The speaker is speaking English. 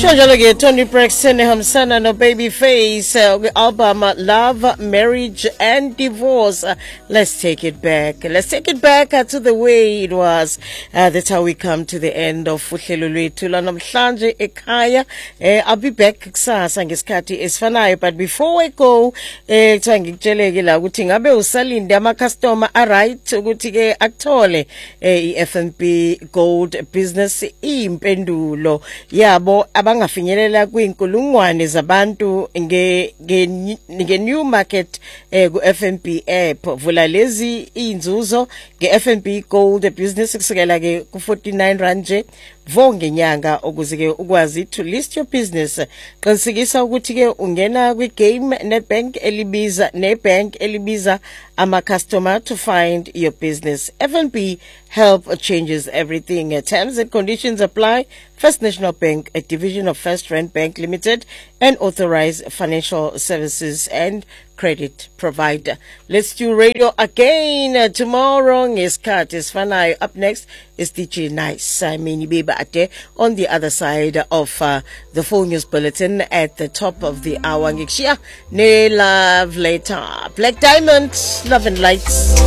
Shojaloge Tony Braxton Hamsana no Babyface album Love, Marriage and Divorce. Let's take it back. Let's take it back to the way it was. That's how we come to the end of uhlelo lwethu lanamhlanje ekhaya. I'll be back kusasa ngesikhathi esifanayo, but before we go kuthiwa ngikutsheleke la ukuthi ngabe usalinde ama customer right ukuthi ke akuthole iFNB Gold Business impendulo yabo abangafinyelela kwinkulungwane zabantu nge new market ku FNB app. Vula lezi inzuzo nge FNB Gold Business kusukela ke ku 49 rand nje vo ngenyanga ukuze ke ukwazi to list your business. Qinisekisa ukuthi ke ungena kwi game netbank elibiza nebank elibiza ama customer to find your business. FNB help changes everything. Terms and conditions apply. First National Bank, a division of First Rand Bank Limited, an authorized financial services and credit provider. Let's do radio again tomorrow. Ngesikhathi esifanayo. Up next is DJ Nice. Mini Beba Ate on the other side of the full news bulletin at the top of the hour. Ngikshia ne love later. Black Diamond, Love and Lights.